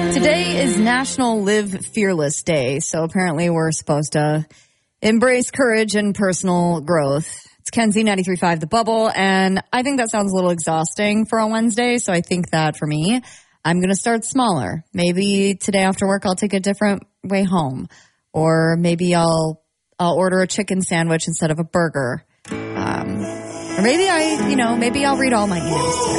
Today is National Live Fearless Day, so apparently we're supposed to embrace courage and personal growth. It's Kenzie, 93.5 The Bubble, and I think that sounds a little exhausting for a Wednesday, so I think that for me, I'm going to start smaller. Maybe today after work I'll take a different way home, or maybe I'll order a chicken sandwich instead of a burger. Or maybe I'll read all my emails today.